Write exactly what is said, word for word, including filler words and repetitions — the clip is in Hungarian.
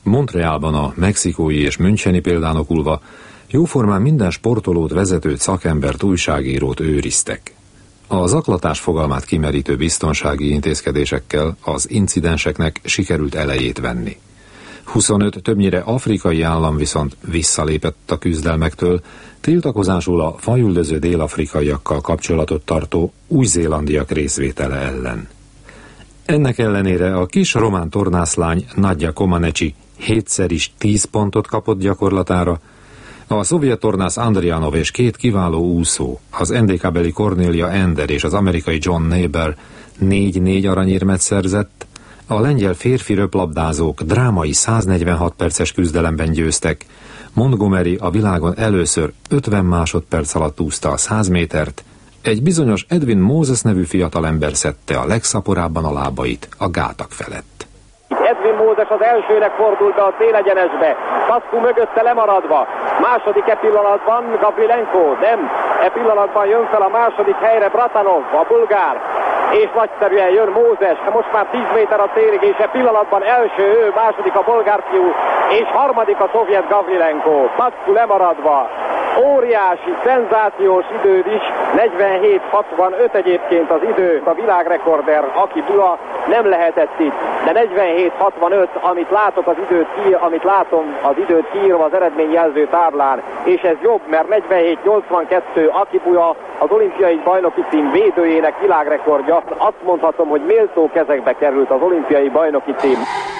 Montrealban a mexikói és müncheni példán okulva jóformán minden sportolót, vezetőt, szakembert, újságírót őriztek. A zaklatás fogalmát kimerítő biztonsági intézkedésekkel az incidenseknek sikerült elejét venni. huszonöt többnyire afrikai állam viszont visszalépett a küzdelmektől, tiltakozásul a fajüldöző dél-afrikaiakkal kapcsolatot tartó új-zélandiak részvétele ellen. Ennek ellenére a kis román tornászlány Nadja Comaneci hétszer is tíz pontot kapott gyakorlatára, a szovjet tornász Andrianov és két kiváló úszó, az en dé ká-beli Cornelia Ender és az amerikai John Neighbor négy-négy aranyérmet szerzett, a lengyel férfi röplabdázók drámai száznegyvenhat perces küzdelemben győztek, Montgomery a világon először ötven másodperc alatt úszta a száz métert, egy bizonyos Edwin Moses nevű fiatalember szedte a legszaporábban a lábait a gátak felett. Edwin Moses az elsőnek fordult be a célegyenesbe, Pascu mögötte lemaradva, második e pillanatban Gavrilenko, nem, e pillanatban jön fel a második helyre Bratanov, a bulgár, és nagyszerűen jön Mózes, most már tíz méter a célig, és e pillanatban első ő, második a bolgár fiú, és harmadik a szovjet Gavrilenko, Pascu lemaradva. Óriási, szenzációs időd is, negyvenhét hatvanöt egyébként az idő, a világrekorder, aki Bula nem lehetett itt, de negyvenhét hatvanöt, amit látok az időt kiír, amit látom az időt kiírva az eredményjelző táblán, és ez jobb, mert negyvenhét nyolcvankettő Aki Bula az olimpiai bajnoki cím védőjének világrekordja. Azt mondhatom, hogy méltó kezekbe került az olimpiai bajnoki cím.